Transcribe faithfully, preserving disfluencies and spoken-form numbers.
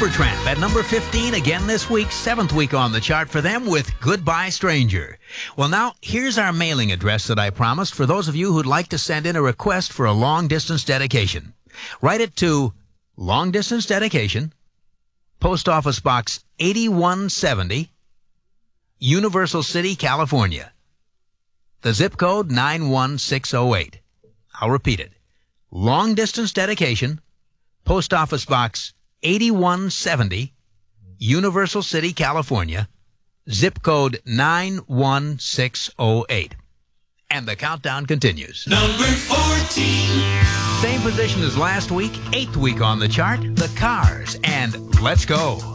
Supertramp at number fifteen again this week, seventh week on the chart for them with Goodbye Stranger. Well, now, here's our mailing address that I promised for those of you who'd like to send in a request for a long-distance dedication. Write it to Long Distance Dedication, Post Office Box eighty-one seventy, Universal City, California. The zip code nine one six oh eight. I'll repeat it. Long Distance Dedication, Post Office Box eighty-one seventy, Universal City, California, zip code nine one six oh eight. And the countdown continues. Number fourteen. Same position as last week, eighth week on the chart, The Cars, and Let's Go.